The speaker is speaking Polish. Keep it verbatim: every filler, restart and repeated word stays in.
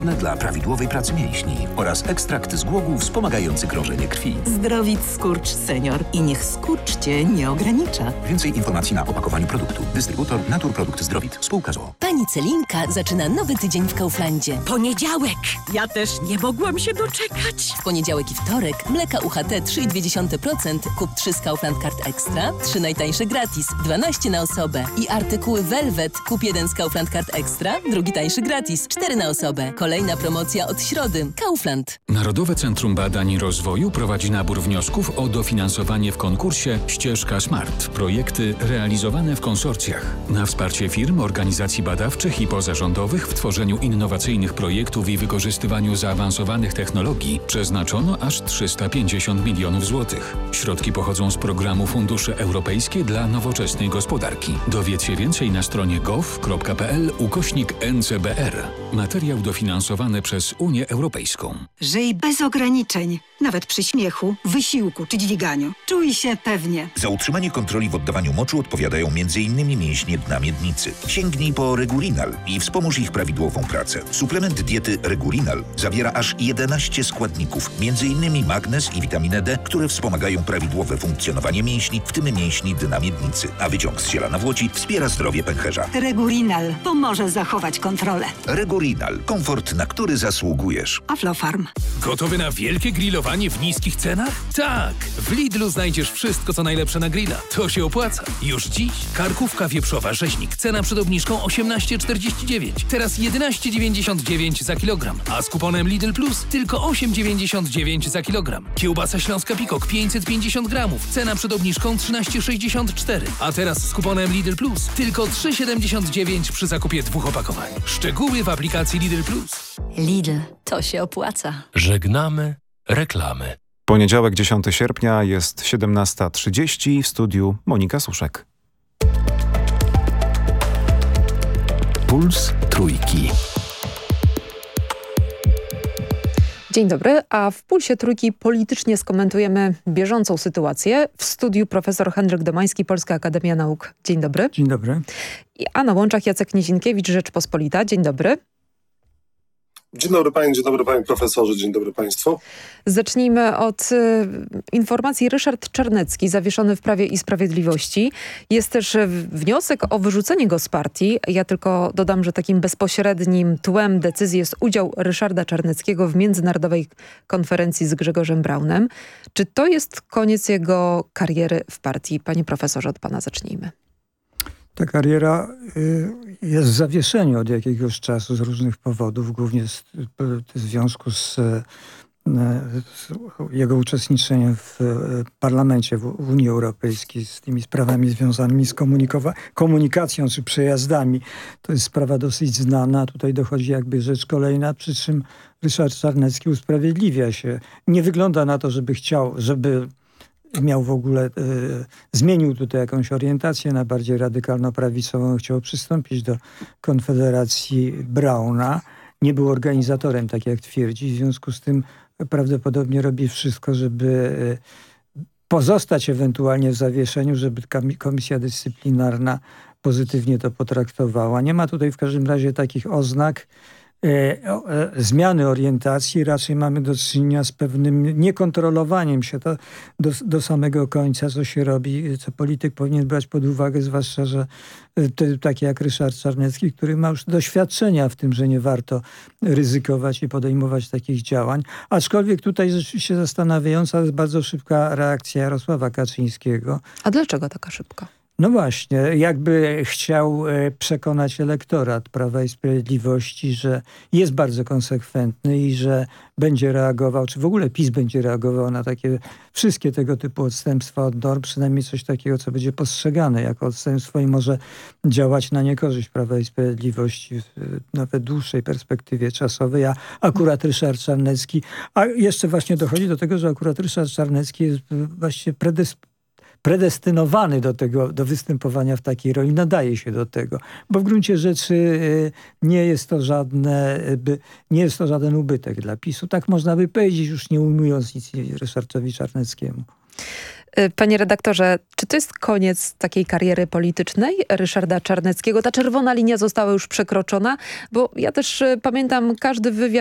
Dla prawidłowej pracy mięśni oraz ekstrakt z głogu wspomagający krążenie krwi. Zdrowit Skurcz Senior i niech skurcz Cię nie ogranicza. Więcej informacji na opakowaniu produktu. Dystrybutor Naturprodukt Zdrowit. Spółka z o o. Pani Celinka zaczyna nowy tydzień w Kauflandzie. Poniedziałek! Ja też nie mogłam się doczekać. W poniedziałek i wtorek mleka U H T trzy i dwa procent, kup trzy z Kaufland Card Extra, trzy najtańsze gratis, dwanaście na osobę. I artykuły Velvet, kup jeden z Kaufland Card Extra, drugi tańszy gratis, cztery na osobę. Kolejna promocja od środy. Kaufland. Narodowe Centrum Badań i Rozwoju prowadzi nabór wniosków o dofinansowanie w konkursie Ścieżka Smart. Projekty realizowane w konsorcjach. Na wsparcie firm, organizacji badawczych i pozarządowych w tworzeniu innowacyjnych projektów i wykorzystywaniu zaawansowanych technologii przeznaczono aż trzysta pięćdziesiąt milionów złotych. Środki pochodzą z programu Fundusze Europejskie dla Nowoczesnej Gospodarki. Dowiedz się więcej na stronie gov.pl ukośnik N C B R. Materiał dofinansowany przez Unię Europejską. Żyj bez ograniczeń, nawet przy śmiechu, wysiłku czy dźwiganiu. Czuj się pewnie. Za utrzymanie kontroli w oddawaniu moczu odpowiadają m in mięśnie dna miednicy. Sięgnij po Regulinal i wspomóż ich prawidłową pracę. Suplement diety Regulinal zawiera aż jedenaście składników, między innymi magnez i witaminę D, które wspomagają prawidłowe funkcjonowanie mięśni, w tym mięśni dna miednicy. A wyciąg z ziela nawłoci wspiera zdrowie pęcherza. Regulinal pomoże zachować kontrolę. Regulinal. Komfort, na który zasługujesz. Aflofarm. Gotowy na wielkie grillowanie w niskich cenach? Tak! W Lidlu znajdziesz wszystko, co najlepsze na grilla. To się opłaca. Już dziś karkówka wieprzowa rzeźnik. Cena przed obniżką osiemnaście czterdzieści dziewięć. Teraz jedenaście dziewięćdziesiąt dziewięć za kilogram. A z kuponem Lidl Plus tylko osiem dziewięćdziesiąt dziewięć za kilogram. Kiełbasa śląska Pikok pięćset pięćdziesiąt gramów. Cena przed obniżką trzynaście sześćdziesiąt cztery. A teraz z kuponem Lidl Plus tylko trzy siedemdziesiąt dziewięć przy zakupie dwóch opakowań. Szczegóły w aplikacji Lidl Plus. Lidl, to się opłaca. Żegnamy reklamy. Poniedziałek dziesiątego sierpnia jest siedemnasta trzydzieści, w studiu Monika Suszek. Puls Trójki. Dzień dobry, a w Pulsie Trójki politycznie skomentujemy bieżącą sytuację. W studiu profesor Henryk Domański, Polska Akademia Nauk. Dzień dobry. Dzień dobry. A na łączach Jacek Nizinkiewicz, Rzeczpospolita. Dzień dobry. Dzień dobry pani, dzień dobry panie profesorze, dzień dobry państwu. Zacznijmy od y, informacji. Ryszard Czarnecki zawieszony w Prawie i Sprawiedliwości. Jest też wniosek o wyrzucenie go z partii. Ja tylko dodam, że takim bezpośrednim tłem decyzji jest udział Ryszarda Czarneckiego w międzynarodowej konferencji z Grzegorzem Braunem. Czy to jest koniec jego kariery w partii? Panie profesorze, od pana zacznijmy. Ta kariera jest w zawieszeniu od jakiegoś czasu z różnych powodów, głównie w związku z, z jego uczestniczeniem w parlamencie w Unii Europejskiej, z tymi sprawami związanymi z komunikacją czy przejazdami. To jest sprawa dosyć znana. Tutaj dochodzi jakby rzecz kolejna, przy czym Ryszard Czarnecki usprawiedliwia się. Nie wygląda na to, żeby chciał, żeby miał w ogóle, y, zmienił tutaj jakąś orientację na bardziej radykalno-prawicową, chciał przystąpić do Konfederacji Brauna. Nie był organizatorem, tak jak twierdzi, w związku z tym prawdopodobnie robi wszystko, żeby y, pozostać ewentualnie w zawieszeniu, żeby Komisja Dyscyplinarna pozytywnie to potraktowała. Nie ma tutaj w każdym razie takich oznak zmiany orientacji, raczej mamy do czynienia z pewnym niekontrolowaniem się to do, do samego końca, co się robi, co polityk powinien brać pod uwagę, zwłaszcza, że te, takie jak Ryszard Czarnecki, który ma już doświadczenia w tym, że nie warto ryzykować i podejmować takich działań. Aczkolwiek tutaj rzeczywiście zastanawiająca jest bardzo szybka reakcja Jarosława Kaczyńskiego. A dlaczego taka szybka? No właśnie, jakby chciał przekonać elektorat Prawa i Sprawiedliwości, że jest bardzo konsekwentny i że będzie reagował, czy w ogóle PiS będzie reagował na takie wszystkie tego typu odstępstwa od norm, przynajmniej coś takiego, co będzie postrzegane jako odstępstwo i może działać na niekorzyść Prawa i Sprawiedliwości w nawet dłuższej perspektywie czasowej, a akurat Ryszard Czarnecki, a jeszcze właśnie dochodzi do tego, że akurat Ryszard Czarnecki jest właściwie predysponowany predestynowany do tego, do występowania w takiej roli, nadaje się do tego, bo w gruncie rzeczy nie jest to żadne, nie jest to żaden ubytek dla PiSu. Tak można by powiedzieć, już nie ujmując nic Ryszardowi Czarneckiemu. Panie redaktorze, czy to jest koniec takiej kariery politycznej Ryszarda Czarneckiego? Ta czerwona linia została już przekroczona, bo ja też pamiętam każdy wywiad